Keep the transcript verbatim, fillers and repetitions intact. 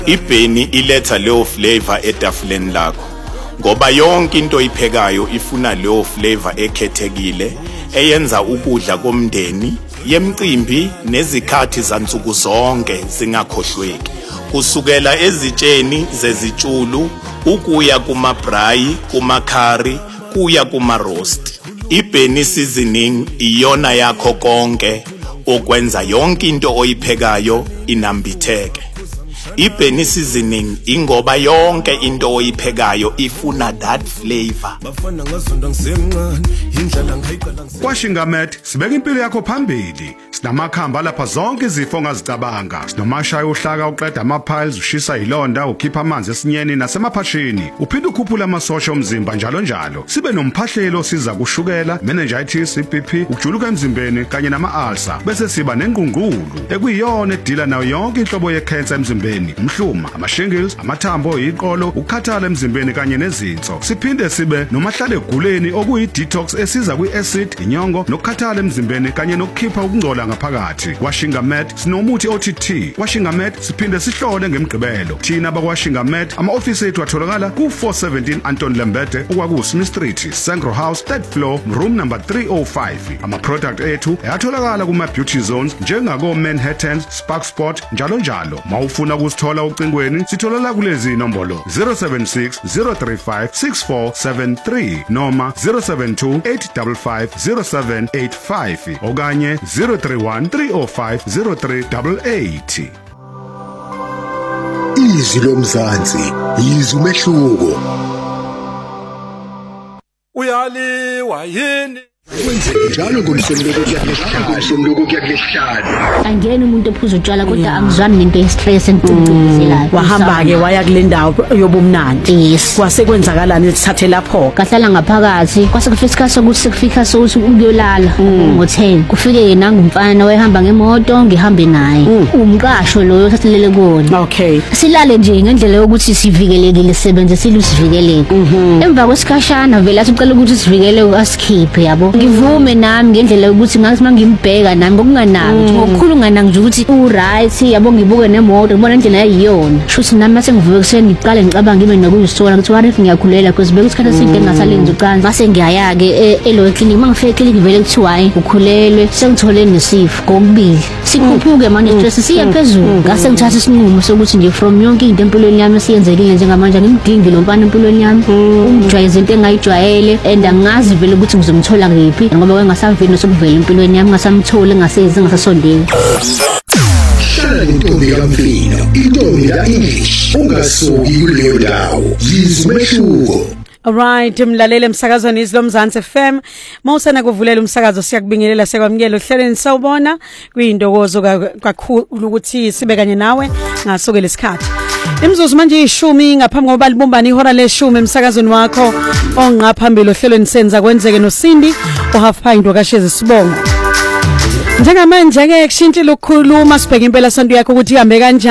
Ibheni iletha leyo flavor etafuleni lakho ngoba yonke into oyiphekayo ifuna leyo flavor ekhethekile eyenza ukudla komndeni yemcimbi nezikhathi zansuku zonke zingakhohlweki kusukela ezitsheni zezitshulu ukuya kumabrayi kumakhari kuya kumaroast. Ibheni seasoning iyona yakho konke okwenza yonke into oyiphekayo inambitheke. Ibheni seasoning ingoba yonke into oyiphekayo ifuna that flavor. KwaShingamed sibeka impilo yakho phambili. Sinamakhamba lapha zonke izifo ongazicabanga. Sinomashaya uhlaka uqeda ama-piles, ushisa ilonda, ukhipha amanzi esinyeni nasemaphashini. Uphinde ukhuphula amasosha omzimba njalo njalo. Sibe nomphahlelo siza kushukela, meningitis, I-B P, ukujuluka emzimbeni kanye nama-ulcer. Bese siba nengqungqulu ekuyiyona edila nayo yonke inhlobo ye-cancer emzimbeni. Umhluma, ama-shingles, amathambo, iqolo, ukukhathala emzimbeni kanye nezinso. Siphinde sibe nomahlale eguleni okuyi-detox esiza kwi-acid, inyongo, nokukhathala emzimbeni kanye nokukhipha ukungcola ngaphakathi. KwaShingamed sinomuthi O T T. KwaShingamed siphinde sihlole ngemigqibelo. Thina bakwaShingamed ama-ofisi ethu atholakala ku four seventeen Anton Lembede okwaku-Smith Street, Sangro House, third floor, room number three oh five. Ama-product ethu ayatholakala kuma-beauty zones njengako Manhattan, Spark Spot njalo njalo. Mawufuna kusithola ucingweni sitholala kulezi nombolo zero seven six zero three five six four seven three noma zero seven two eight five five zero seven eight five okanye zero three one three oh five zero three eight eight. Izwi lomzansi, izwi umehluko. Uyaliwa yini? Njalo ngomsombuluko kuyakuyesihlanu. Angena umuntu ophuza utshwala kodwa angizwani nento ye-stress engicindezelayo. Wahamba ke waya kule ndawo yobumnandi. Yes. Kwase kwenzakalani sithathe lapho? Kahlala ngaphakathi kwase kufika isikhathi sokuthi sekufika sokuthi ukuyolala ngo-ten. Kufike nangumfana wayehamba ngemoto ngihambe naye. Umqasho loyo sasilele kuona. Okay. Silale nje ngendlela yokuthi sivikelekile sisebenze silusivikeleke. Emva kwesikhashana vele asicela ukuthi sivikeleke asikhiphe yabo. Ngivume nami ngendlela yokuthi ngathi mangimbheka nami ngokunganaki ngokukhuluma nami nje ukuthi u right yabo ngibuke nemoto ngibona indlela yayiyona shuthi nami mase ngivuke kuseni ngiqale ngicabanga ngibe nokuyisola ukuthi what if ngiyakhulela because beka isikhathi eside ngasalenza ucansi base ngiyaya ke elo clinic mangifike clinic vele kuthiwa hayi ukhulelwe sengithole nesifo kokubili sikhuphuke manje stress siya phezulu ngase ngithatha isinqumo sokuthi nje from yonke into empilweni yami esiyenzekile njengamanje ngimdingi lo mfana empilweni yami ungijwayeze into engayijwayele and angazi vele ukuthi ngizomthola ngiphi ngoba wengasavini sokuvela empilweni yami ngasamthola ngasezi ngasasondeli. Hlala nentombi kaMfino, intombi la English, ungasuki kuleyo ndawo. Yizwi umehluko. Alright, mlalele emsakazweni izilomzansi F M. Mawusana kuvulela umsakazo siyakubingelela sekwamukela ohlelweni sawubona kuyindokozo kakhulu ukuthi sibe kanye nawe ngasuke lesikhathi. Imzuzu manje ishumi ngaphambi kokuba libumbane ihora leshumi emsakazweni wakho onqa phambili ohlelweni senza kwenzeke noSindi ohalf pint wakashezi sibongo. Njengamanje ke kushintshile ukukhuluma sibheka impela sonto yakho ukuthi ihambe kanjani.